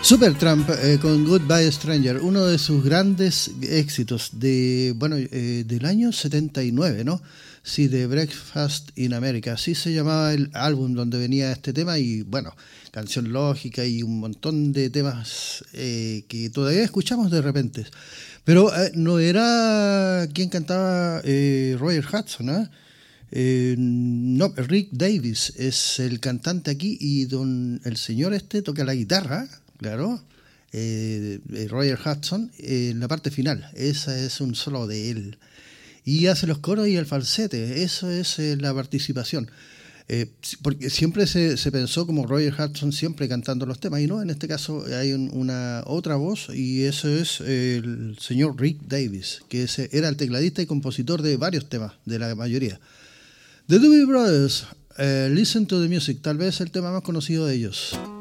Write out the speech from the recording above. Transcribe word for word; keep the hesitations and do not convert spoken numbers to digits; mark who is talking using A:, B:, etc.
A: Supertramp eh, con Goodbye Stranger, uno de sus grandes éxitos de bueno eh, del año setenta y nueve, ¿no? Sí, de Breakfast in America, así se llamaba el álbum donde venía este tema y bueno, Canción Lógica y un montón de temas eh, que todavía escuchamos de repente. Pero eh, no era quien cantaba eh, Roger Hudson, ¿eh? Eh, no, Rick Davies es el cantante aquí y don el señor este toca la guitarra. Claro, eh, Roger Hudson eh, en la parte final, esa es un solo de él. Y hace los coros y el falsete, eso es eh, la participación. Eh, porque siempre se, se pensó como Roger Hudson siempre cantando los temas, y no, en este caso hay un, una otra voz, y eso es eh, el señor Rick Davies, que ese era el tecladista y compositor de varios temas, de la mayoría. The Doobie Brothers, eh, Listen to the Music, tal vez el tema más conocido de ellos.